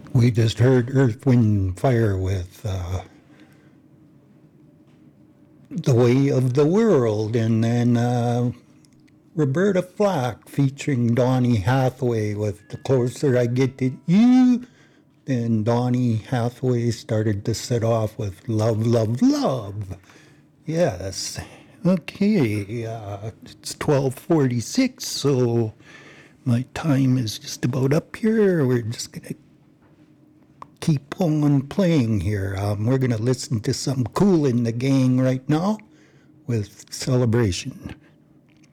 We just heard Earth, Wind, Fire with The Way of the World, and then Roberta Flack featuring Donny Hathaway with The Closer I Get to You. Then Donny Hathaway started to set off with Love, Love, Love. Yes. Okay, it's 12:46, so my time is just about up here. We're just going to keep on playing here. We're going to listen to some Kool and the Gang right now with Celebration.